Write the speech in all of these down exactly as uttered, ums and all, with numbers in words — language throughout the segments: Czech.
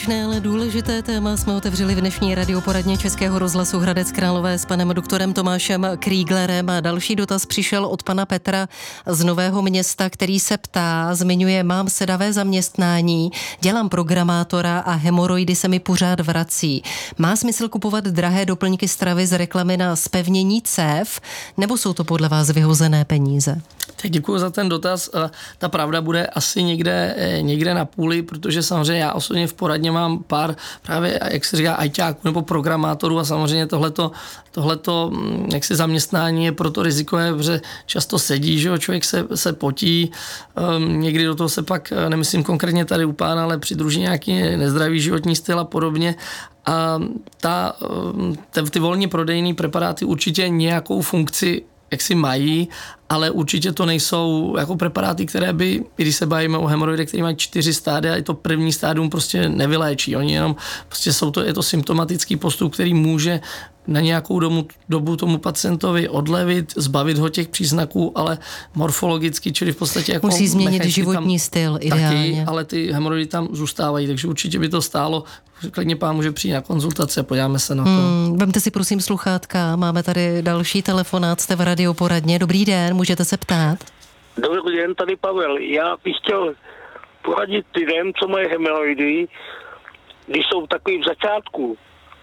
Ale důležité téma jsme otevřeli v dnešní radioporadně Českého rozhlasu Hradec Králové s panem doktorem Tomášem Krieglerem a další dotaz přišel od pana Petra z Nového Města, který se ptá, zmiňuje, mám sedavé zaměstnání, dělám programátora a hemoroidy se mi pořád vrací. Má smysl kupovat drahé doplňky stravy z reklamy na zpevnění cév, nebo jsou to podle vás vyhozené peníze? Tak děkuji za ten dotaz. Ta pravda bude asi někde, někde na půli, protože samozřejmě já osobně v poradně mám pár právě, jak se říká, ajťáků nebo programátorů a samozřejmě tohleto, tohleto jak se zaměstnání je proto rizikové, protože často sedí, že jo, člověk se, se potí, um, někdy do toho se pak, nemyslím konkrétně tady u pána, ale přidruží nějaký nezdravý životní styl a podobně. A ta, ty volně prodejné preparáty určitě nějakou funkci jak si mají, ale určitě to nejsou jako preparáty, které by, když se bavíme o hemoroidech, které mají čtyři stádia, i to první stádium prostě nevyléčí. Oni jenom, prostě jsou to, je to symptomatický postup, který může na nějakou dobu, dobu tomu pacientovi odlevit, zbavit ho těch příznaků, ale morfologicky, čili v podstatě jako musí změnit životní styl ideálně. Taky, ale ty hemoroidy tam zůstávají, takže určitě by to stálo. Klidně pán může přijít na konzultaci a podíváme se na to. Hmm, vemte si prosím sluchátka, máme tady další telefonát, jste v radioporadně. Dobrý den, můžete se ptát. Dobrý den, tady Pavel. Já bych chtěl poradit lidem, co mají hemoroidy, když jsou takový v začátku.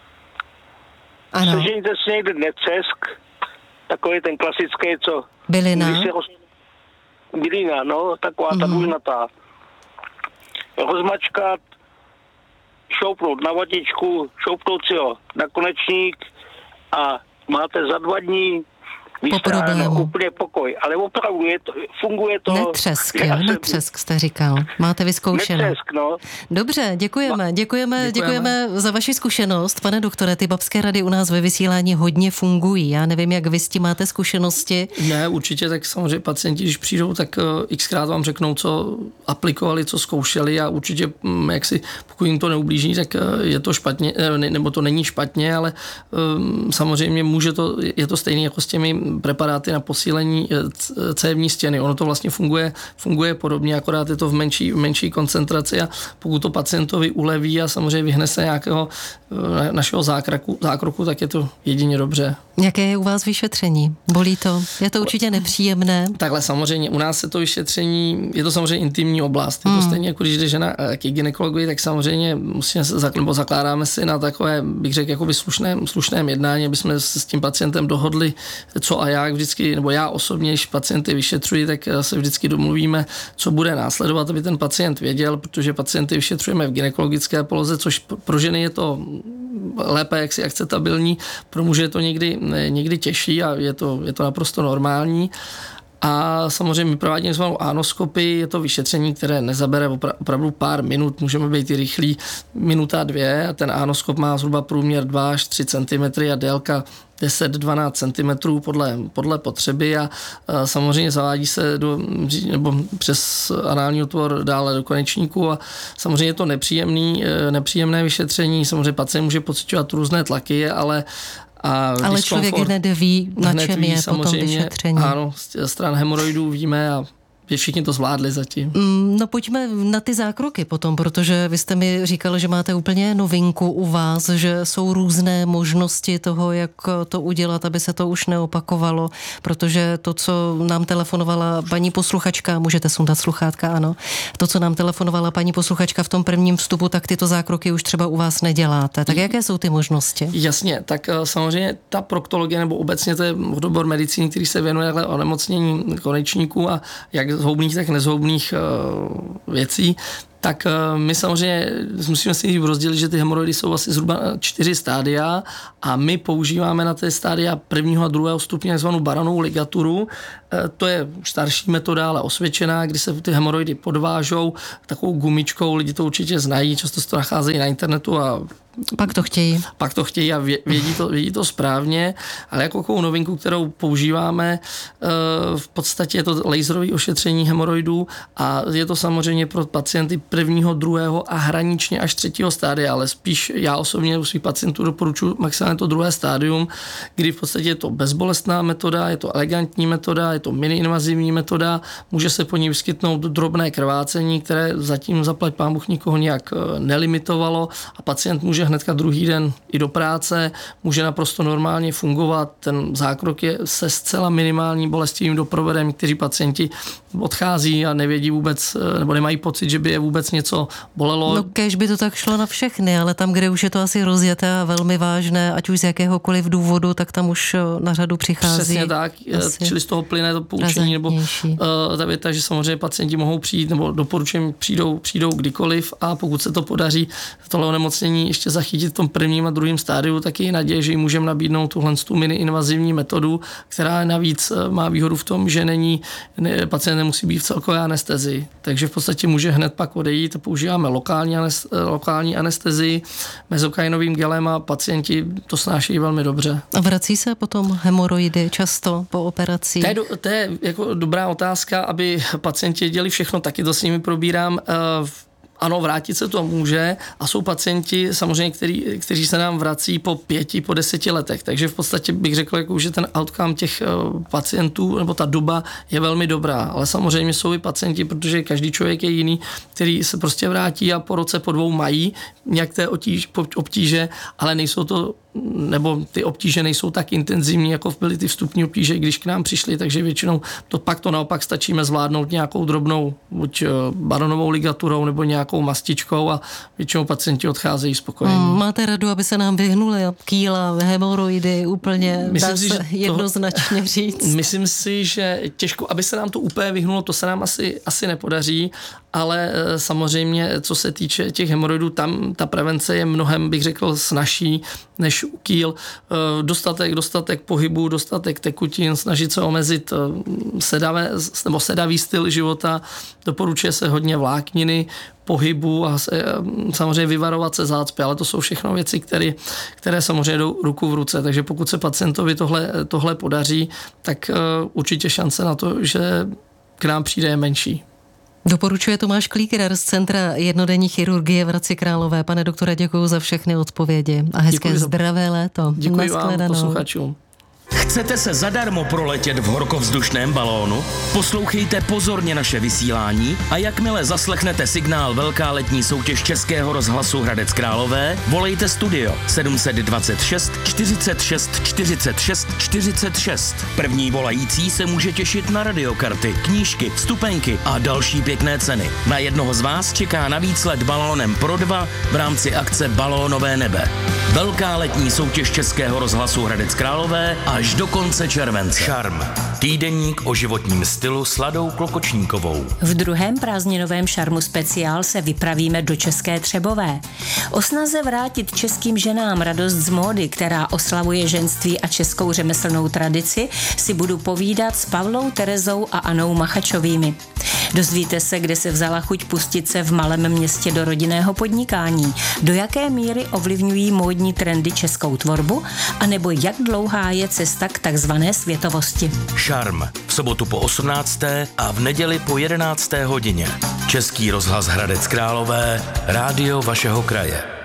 Ano. Sežeňte si někde necesk, takový ten klasický, co... Bylina. Roz... Bylina, no, taková mm. ta důžnatá. Rozmačkat, šoupnout na vatičku, šoupnout si ho na konečník a máte za dva dní vystráno úplně pokoj. Ale opravdu je to, funguje to... Netřesk, jo, jsem... netřesk jste říkal. Máte vyzkoušeno. Netřesk, no. Dobře, děkujeme, děkujeme, děkujeme za vaši zkušenost. Pane doktore, ty babské rady u nás ve vysílání hodně fungují. Já nevím, jak vy s tím máte zkušenosti. Ne, určitě, tak samozřejmě pacienti, když přijdou, tak uh, xkrát vám řeknou, co aplikovali, co zkoušeli a určitě, um, jak si, pokud jim to neublíží, tak uh, je to špatně, ne, nebo to není špatně, ale um, samozřejmě může to, je to stejné jako s těmi preparáty na posílení cévní stěny. Ono to vlastně funguje, funguje podobně, akorát je to v menší, v menší koncentraci a pokud to pacientovi uleví a samozřejmě vyhne se nějakého našeho zákroku, zákroku, tak je to jedině dobře. Jaké je u vás vyšetření? Bolí to? Je to určitě nepříjemné? Takhle samozřejmě. U nás se to vyšetření, je to samozřejmě intimní oblast. Je to hmm. stejně jako když jde žena k gynekologii, tak samozřejmě musíme se, nebo zakládáme si na takové, bych řekl, jakoby slušném, slušném jednání, aby jsme se s tím pacientem dohodli, co a jak vždycky, nebo já osobně, když pacienty vyšetřuji, tak se vždycky domluvíme, co bude následovat, aby ten pacient věděl, protože pacienty vyšetřujeme v gynekologické poloze, což pro ženy je to lépe jaksi akceptabilní, pro muže je to někdy, někdy těžší a je to, je to naprosto normální. A samozřejmě my provádíme zvanou anoskopii, je to vyšetření, které nezabere opravdu pár minut, můžeme být i rychlý, minuta dvě a ten anoskop má zhruba průměr dva až tři centimetry a délka deset až dvanáct centimetrů podle, podle potřeby a, a samozřejmě zavádí se do, nebo přes anální otvor dále do konečníku a samozřejmě je to nepříjemný, nepříjemné vyšetření, samozřejmě pacient může pociťovat různé tlaky, ale A ale člověk hned ví, na hned čem ví, je potom vyšetření. Ano, stran hemoroidů víme a všichni to zvládli zatím. No pojďme na ty zákroky potom, protože vy jste mi říkal, že máte úplně novinku u vás, že jsou různé možnosti toho, jak to udělat, aby se to už neopakovalo, protože to, co nám telefonovala paní posluchačka, můžete sundat sluchátka, ano, to, co nám telefonovala paní posluchačka v tom prvním vstupu, tak tyto zákroky už třeba u vás neděláte. Tak jaké jsou ty možnosti? Jasně, tak samozřejmě ta proktologie nebo obecně to je odbor medicíny, který se věnuje onemocnění konečníků a jak zhoubných, tak nezhoubných uh, věcí, tak uh, my samozřejmě musíme si rozdělit, že ty hemoroidy jsou asi zhruba čtyři stádia a my používáme na té stádia prvního a druhého stupně takzvanou Baronovu ligaturu. Uh, to je starší metoda, ale osvědčená, kdy se ty hemoroidy podvážou takovou gumičkou, lidi to určitě znají, často se to nacházejí na internetu a Pak to chtějí. Pak to chtějí a vědí to, vědí to správně, ale jako takovou novinku, kterou používáme, v podstatě je to laserové ošetření hemoroidů a je to samozřejmě pro pacienty prvního, druhého a hraničně až třetího stádia, ale spíš já osobně u svých pacientů doporučuji maximálně to druhé stádium, kdy v podstatě je to bezbolestná metoda, je to elegantní metoda, je to miniinvazivní metoda, může se po ní vyskytnout drobné krvácení, které zatím zaplať pán Bůh nikoho nějak nelimitovalo a pacient může hnedka druhý den i do práce, může naprosto normálně fungovat, ten zákrok je se zcela minimální bolestivým doprovodem, někteří pacienti odchází a nevědí vůbec, nebo nemají pocit, že by je vůbec něco bolelo. No kéž by to tak šlo na všechny, ale tam, kde už je to asi rozjeté a velmi vážné, ať už z jakéhokoliv důvodu, tak tam už na řadu přichází. Přesně tak, čili z toho plyne to poučení, nebo uh, ta věta, že samozřejmě pacienti mohou přijít, nebo doporučujem, přijdou, přijdou kdykoliv a pokud se to podaří tohle onemocnění ještě zachytit v tom prvním a druhém stádiu, tak je naděje, že jim můžeme nabídnout tuhle tu mini-invazivní metodu, která navíc má výhodu v tom, že není, ne, pacient nemusí být v celkové anestezii, takže v podstatě může hned pak odejít. Používáme lokální, anest, lokální anestezii mezokainovým gelem a pacienti to snášejí velmi dobře. A vrací se potom hemoroidy často po operaci? To je, to je jako dobrá otázka, aby pacienti věděli všechno, taky to s nimi probírám. Ano, vrátit se to může a jsou pacienti samozřejmě, který, kteří se nám vrací po pěti, po deseti letech, takže v podstatě bych řekl, jako, že ten outcome těch pacientů nebo ta doba je velmi dobrá, ale samozřejmě jsou i pacienti, protože každý člověk je jiný, který se prostě vrátí a po roce, po dvou mají nějak té obtíž, obtíže, ale nejsou to nebo ty obtíže nejsou tak intenzivní, jako byly ty vstupní obtíže, když k nám přišli, takže většinou to pak to naopak stačíme zvládnout nějakou drobnou buď baronovou ligaturou nebo nějakou mastičkou a většinou pacienti odcházejí spokojení. Hmm, máte radu, aby se nám vyhnuli kýla, hemoroidy, úplně myslím dá si, se jednoznačně to, říct? Myslím si, že těžko, aby se nám to úplně vyhnulo, to se nám asi, asi nepodaří, ale samozřejmě, co se týče těch hemoroidů, tam ta prevence je mnohem, bych řekl, snazší než u kýl. Dostatek, dostatek pohybu, dostatek tekutin, snažit se omezit sedavé, nebo sedavý styl života, doporučuje se hodně vlákniny, pohybu a se, samozřejmě vyvarovat se zácpy, ale to jsou všechno věci, které, které samozřejmě jdou ruku v ruce, takže pokud se pacientovi tohle, tohle podaří, tak určitě šance na to, že k nám přijde je menší. Doporučuje Tomáš Klígler z Centra jednodenní chirurgie v Hradci Králové. Pane doktore, děkuji za všechny odpovědi a hezké děkuji zdravé za... léto. Děkuji vám, posluchačům. Chcete se zadarmo proletět v horkovzdušném balónu? Poslouchejte pozorně naše vysílání a jakmile zaslechnete signál Velká letní soutěž Českého rozhlasu Hradec Králové, volejte studio sedm dva šest čtyřicet šest čtyřicet šest čtyřicet šest. První volající se může těšit na radiokarty, knížky, vstupenky a další pěkné ceny. Na jednoho z vás čeká navíc let balónem pro dva v rámci akce Balónové nebe. Velká letní soutěž Českého rozhlasu Hradec Králové až do konce července. Šarm. Týdeník o životním stylu s Ladou Klokočníkovou. V druhém prázdninovém Šarmu speciál se vypravíme do České Třebové. O snaze vrátit českým ženám radost z módy, která oslavuje ženství a českou řemeslnou tradici, si budu povídat s Pavlou Terezou a Anou Machačovými. Dozvíte se, kde se vzala chuť pustit se v malém městě do rodinného podnikání, do jaké míry ovlivňují módní trendy českou tvorbu, anebo jak dlouhá je cesta k takzvané světovosti. Šarm. V sobotu po osmnácté a v neděli po jedenácté hodině. Český rozhlas Hradec Králové, rádio vašeho kraje.